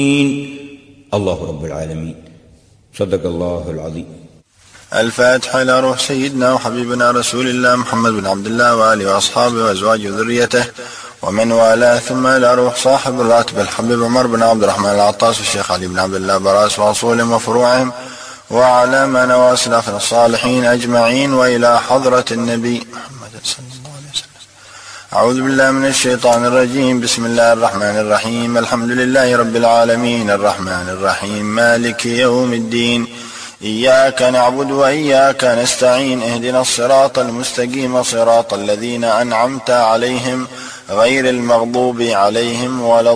الله رب العالمين. صدق الله العظيم. الفاتحة إلى روح سيدنا وحبيبنا رسول الله محمد بن عبد الله وآله وأصحابه وأزواجه وذريته ومن والاه، ثم إلى روح صاحب الراتب الحبيب عمر بن عبد الرحمن العطاس والشيخ علي بن عبد الله براس وأصولهم وفروعهم وعلى من وأسلافنا الصالحين أجمعين، وإلى حضرة النبي محمد صلى الله عليه وسلم. أعوذ بالله من الشيطان الرجيم. بسم الله الرحمن الرحيم. الحمد لله رب العالمين الرحمن الرحيم مالك يوم الدين، إياك نعبد وإياك نستعين، اهدنا الصراط المستقيم صراط الذين أنعمت عليهم غير المغضوب عليهم ولا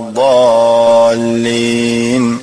الضالين،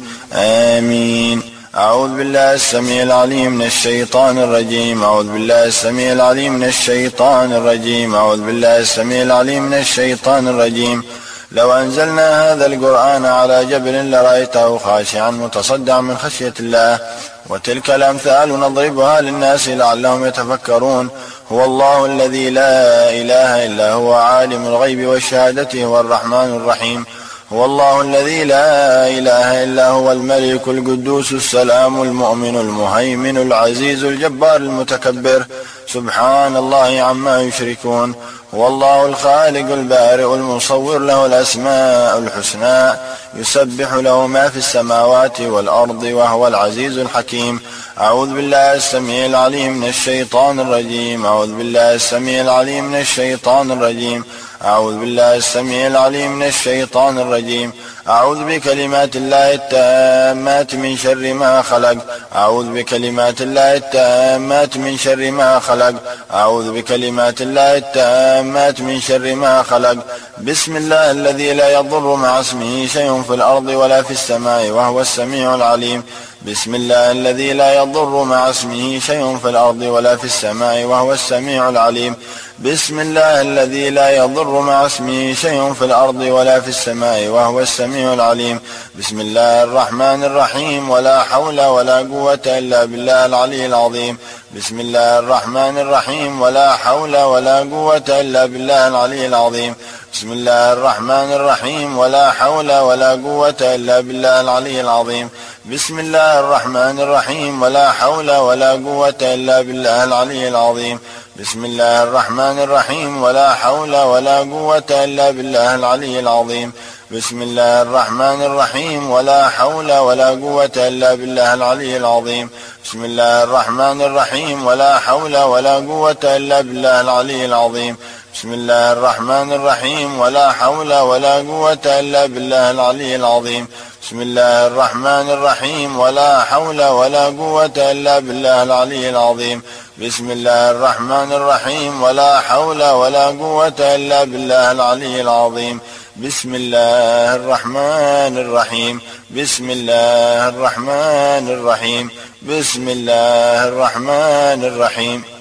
آمين. أعوذ بالله السميع العليم من الشيطان الرجيم. أعوذ بالله السميع العليم من الشيطان الرجيم. أعوذ بالله السميع العليم من الشيطان الرجيم. لو أنزلنا هذا القرآن على جبل لرأيته خاشعا متصدعا من خشية الله، وتلك الأمثال نضربها للناس لعلهم يتفكرون. هو الله الذي لا إله إلا هو عالم الغيب والشهادة هو الرحمن الرحيم. هو الله الذي لا إله إلا هو الملك القدوس السلام المؤمن المهيمن العزيز الجبار المتكبر، سبحان الله عما يشركون. هو الله الخالق البارئ المصور، له الأسماء الحسنى، يسبح له ما في السماوات والأرض وهو العزيز الحكيم. أعوذ بالله السميع العليم من الشيطان الرجيم. أعوذ بالله السميع العليم من الشيطان الرجيم. أعوذ بالله السميع العليم من الشيطان الرجيم. أعوذ بكلمات الله التامات من شر ما خلق. أعوذ بكلمات الله التامات من شر ما خلق. أعوذ بكلمات الله التامات من شر ما خلق. بسم الله الذي لا يضر مع اسمه شيء في الأرض ولا في السماء وهو السميع العليم. بسم الله الذي لا يضر مع اسمه شيء في الأرض ولا في السماء وهو السميع العليم. بسم الله الذي لا يضر مع اسمه شيء في الأرض ولا في السماء وهو السميع العليم. بسم الله الرحمن الرحيم. ولا حول ولا قوة إلا بالله العلي العظيم. بسم الله الرحمن الرحيم. ولا حول ولا قوة إلا بالله العلي العظيم. بسم الله الرحمن الرحيم. ولا حول ولا قوة إلا بالله العلي العظيم. بسم الله الرحمن الرحيم. ولا حول ولا قوة إلا بالله العلي العظيم. بسم الله الرحمن الرحيم. ولا حول ولا قوة إلا بالله العلي العظيم. بسم الله الرحمن الرحيم. ولا حول ولا قوة إلا بالله العلي العظيم. بسم الله الرحمن الرحيم. ولا حول ولا قوة إلا بالله العلي العظيم. بسم الله الرحمن الرحيم. ولا حول ولا قوة إلا بالله العلي العظيم. بسم الله الرحمن الرحيم. ولا حول ولا قوة إلا بالله العلي العظيم. بسم الله الرحمن الرحيم. ولا حول ولا قوة إلا بالله العلي العظيم. بسم الله الرحمن الرحيم. بسم الله الرحمن الرحيم. بسم الله الرحمن الرحيم.